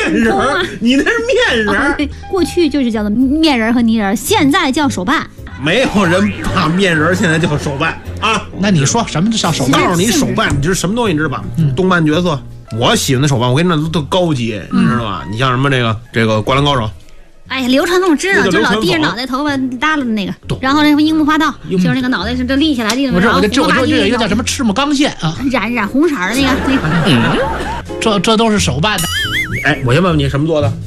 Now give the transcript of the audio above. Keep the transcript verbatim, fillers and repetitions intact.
面人儿，你那是面人儿。 过去就是叫做面人和泥人，现在叫手办。 没有人把面人现在叫手办啊。 那你说什么叫手办？ 告诉你手办，你知道什么东西？你知道吧？嗯、动漫角色，我喜欢的手办，我跟你说都高级，嗯、你知道吧？你像什么这个这个灌篮高手。 哎呀，流川枫知道，就老低着脑袋，头发耷拉的那个。然后那什么樱木花道，就是那个脑袋是这立起来的。 我这我这这我这有一个叫什么赤木刚宪啊， 染染红色的那个那个。 嗯，这这都是手办的。 哎，我先问问你什么做的？